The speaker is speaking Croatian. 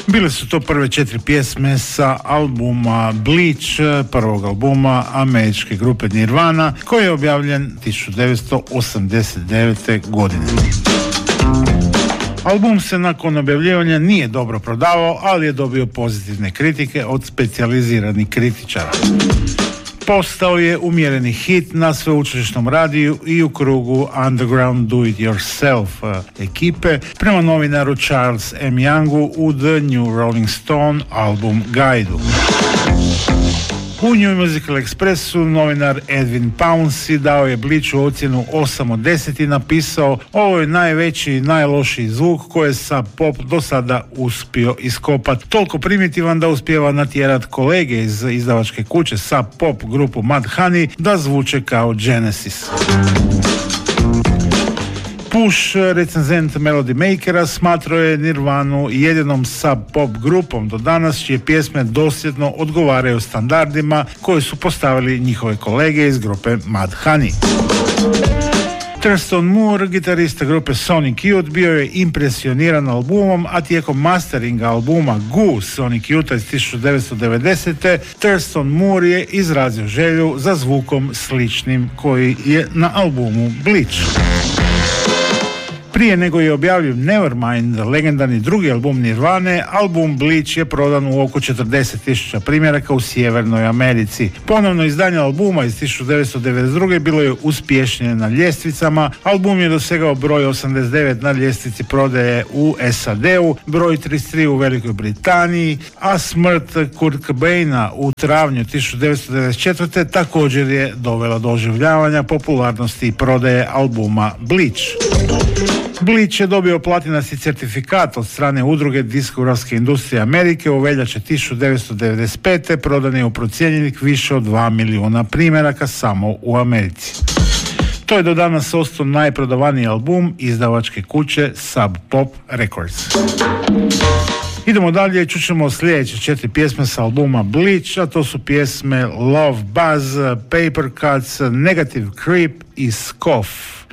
Bile su to prve 4 pjesme sa albuma Bleach, prvog albuma američke grupe Nirvana, koji je objavljen 1989. godine. Album se nakon objavljivanja nije dobro prodavao, ali je dobio pozitivne kritike od specijaliziranih kritičara. Postao je umjereni hit na sveučilišnom radiju i u krugu Underground Do It Yourself ekipe, prema novinaru Charles M. Youngu u The New Rolling Stone album Guide-u. U New Musical Expressu novinar Edwin Pouncy dao je Bleachu ocjenu 8 od 10 i napisao: ovo je najveći i najlošiji zvuk koje je Sub Pop do sada uspio iskopati. Toliko primitivan da uspijeva natjerat kolege iz izdavačke kuće Sub Pop grupu Mudhoney da zvuče kao Genesis. Push, recenzent Melody Makera, smatrao je Nirvanu jedinom sub-pop grupom do danas čije pjesme dosljedno odgovaraju standardima koje su postavili njihove kolege iz grupe Mudhoney. Thurston Moore, gitarista grupe Sonic Youth, bio je impresioniran albumom, a tijekom masteringa albuma Goo Sonic Youth iz 1990. Thurston Moore je izrazio želju za zvukom sličnim koji je na albumu Bleach. Prije nego je objavljen Nevermind, legendarni drugi album Nirvane, album Bleach je prodan u oko 40.000 primjeraka u Sjevernoj Americi. Ponovno izdanje albuma iz 1992. bilo je uspješnije na ljestvicama. Album je dosegao broj 89 na ljestvici prodaje u SAD-u, broj 33 u Velikoj Britaniji, a smrt Kurt Cobaina u travnju 1994. također je dovela do oživljavanja popularnosti i prodaje albuma Bleach. Bleach je dobio platinasti certifikat od strane udruge diskografske industrije Amerike u veljači 1995. prodan je u procijenjenih više od 2 milijuna primjeraka samo u Americi. To je do danas ostao najprodavaniji album izdavačke kuće Sub Pop Records. Idemo dalje, čućemo sljedeće 4 pjesme sa albuma Bleach, a to su pjesme Love Buzz, Paper Cuts, Negative Creep i Scoff.